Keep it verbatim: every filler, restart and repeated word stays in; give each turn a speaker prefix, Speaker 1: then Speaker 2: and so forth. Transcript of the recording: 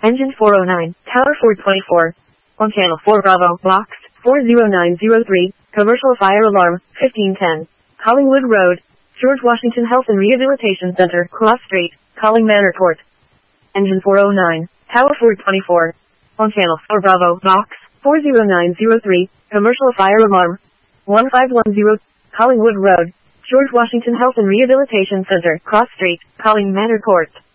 Speaker 1: Engine four oh nine, Tower four twenty-four. On Channel four Bravo, Box four zero nine zero three, Commercial Fire Alarm, fifteen ten. Collingwood Road, George Washington Health and Rehabilitation Center, Cross Street, Calling Manor Court. Engine four oh nine, Tower four twenty-four. On Channel four Bravo, Box four zero nine zero three, Commercial Fire Alarm, one five one zero, Collingwood Road, George Washington Health and Rehabilitation Center, Cross Street, Calling Manor Court.